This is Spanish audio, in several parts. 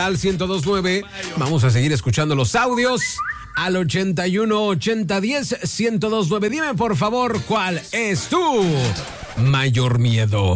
Al 102.9, vamos a seguir escuchando los audios al 81 80 10 102.9. Dime por favor, ¿cuál es tu mayor miedo?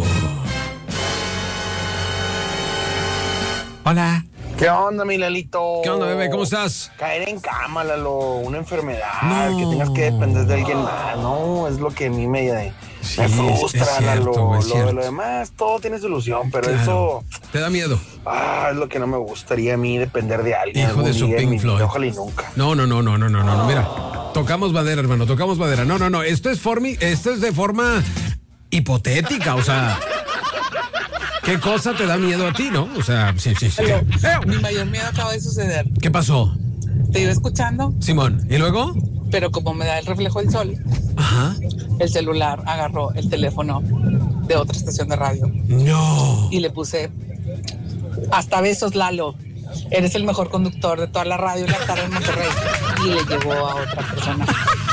Hola. ¿Qué onda, mi Lalito? ¿Qué onda, bebé? ¿Cómo estás? Caer en cama, Lalo, una enfermedad, que tengas que depender de alguien más, no, es lo que a mí me frustra, es cierto, Lalo. es cierto. Lo demás, todo tiene solución, pero claro, eso... ¿Te da miedo? Es lo que no me gustaría a mí, depender de alguien. Hijo de su Pink Floyd. Ojalá y nunca. No, mira, tocamos madera, hermano, tocamos madera. No, esto es de forma hipotética, o sea... ¿Qué cosa te da miedo a ti, no? O sea, sí. Mi mayor miedo acaba de suceder. ¿Qué pasó? Te iba escuchando, Simón, ¿y luego? pero como me da el reflejo del sol, Ajá. el celular agarró el teléfono de otra estación de radio No. y le puse hasta besos, Lalo. Eres el mejor conductor de toda la radio en la tarde en Monterrey. Y le llegó a otra persona.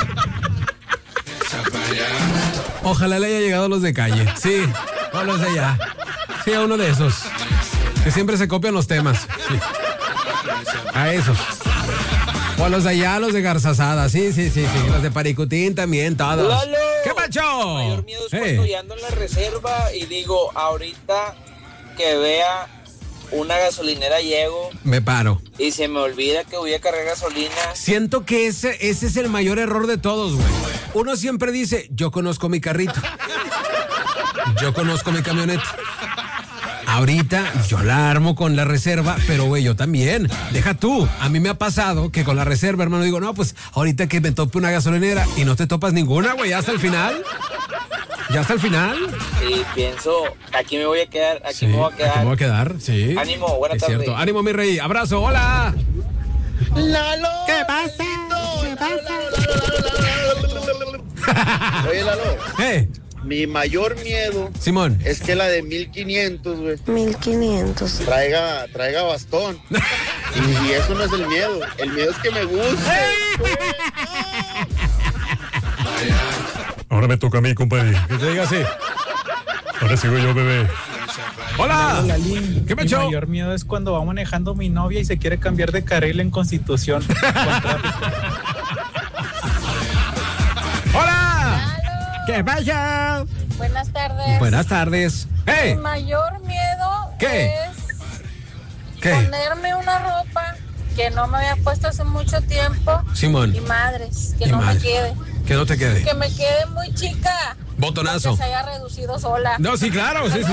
Ojalá le haya llegado a los de calle. Sí, a los de allá. Sí, a uno de esos. Que siempre se copian los temas. Sí. A esos. O a los de allá, a los de Garzazada. Sí. Los de Paricutín también, todos. ¡Lalo! ¿Qué pacho? Mi mayor miedo es cuando ya ando en la reserva y digo, ahorita que vea una gasolinera llego Me paro. y se me olvida que voy a cargar gasolina. Siento que ese es el mayor error de todos, güey. Uno siempre dice, yo conozco mi carrito. Yo conozco mi camioneta. Ahorita yo la armo con la reserva, pero güey, yo también. Deja tú. A mí me ha pasado que con la reserva, hermano, digo, no, pues ahorita que me tope una gasolinera y no te topas ninguna, güey, ya hasta el final. Y pienso, aquí me voy a quedar, aquí me voy a quedar. Aquí me voy a quedar, sí. Ánimo, buena Es tarde. cierto. Ánimo, mi rey. Abrazo, hola. ¡Lalo! ¿Qué pasa? Oye, Lalo, ¿Eh? mi mayor miedo Simón. es que la de 1500, güey, 1500. traiga bastón. Y eso no es el miedo es que me guste. Ahora me toca a mí, compadre. Que te diga así. Ahora sigo yo, bebé. Hola. ¿Qué Mi me echó? mayor miedo es cuando va manejando mi novia y se quiere cambiar de carril en Constitución. Hola. ¿Qué pasa? Buenas tardes. Buenas tardes. Mi ¡Hey! mayor miedo ¿Qué? es ¿Qué? ponerme una ropa que no me había puesto hace mucho tiempo. Simón. Y madres, que Y no madre. me quede. Que no te quede. Que me quede muy chica. Botonazo. Que se haya reducido sola. No, sí, claro. Sí.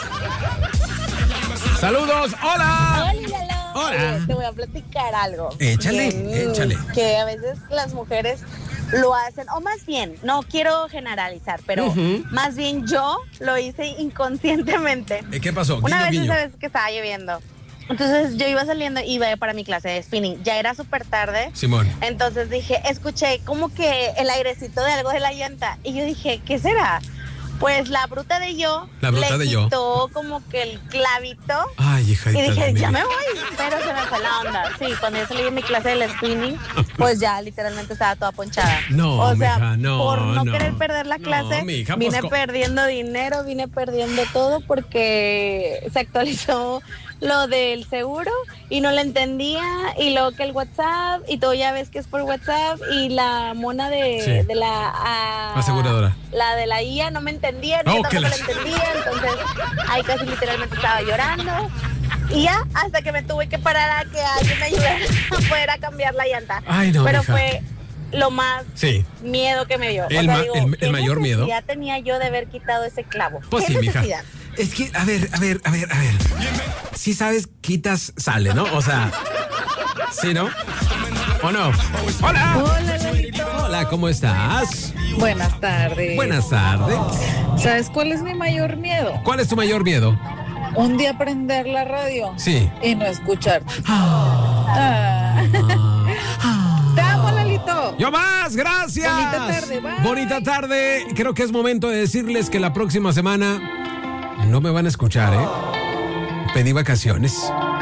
Saludos. Hola. Hola. Hola. Oye, te voy a platicar algo. Échale. Que a veces las mujeres lo hacen, o más bien, no quiero generalizar, pero más bien yo lo hice inconscientemente. ¿Qué pasó? Una vez Guiño. esa vez que estaba lloviendo, entonces yo iba saliendo, iba para mi clase de spinning, ya era súper tarde. Simón. Entonces escuché como que el airecito de algo de la llanta y yo dije, ¿qué será? Pues la bruta de yo le quitó como que el clavito. Ay, hija. Y dije, ya me voy, pero se me fue la onda. Sí, cuando yo salí de mi clase del spinning, pues ya literalmente estaba toda ponchada. No, o sea, mija, no, por no no. querer perder la clase, No, mija, vine pues, perdiendo dinero, vine perdiendo todo porque se actualizó lo del seguro y no le entendía, y luego que el WhatsApp, y todo ya ves que es por WhatsApp, y la mona de la aseguradora. La de la IA no me entendía, yo tampoco la entendía, entonces ahí casi literalmente estaba llorando. Y ya, hasta que me tuve que parar a que alguien me ayudara a poder a cambiar la llanta. Ay, no, pero mija. fue lo más miedo que me dio. El mayor miedo. Ya tenía yo de haber quitado ese clavo. Pues ¿Qué sí, mija. necesidad? Es que, a ver. Si sabes, quitas, sale, ¿no? O sea, ¿sí, no? ¿O no? Hola. Hola, Lalito. Hola, ¿cómo estás? Buenas tardes. Buenas tardes. ¿Sabes cuál es mi mayor miedo? ¿Cuál es tu mayor miedo? Un día prender la radio Sí. y no escucharte. Te amo, Lalito. ¡Yo más! ¡Gracias! Bonita tarde, bye. Bonita tarde. Creo que es momento de decirles que la próxima semana no me van a escuchar, ¿eh? Pedí vacaciones.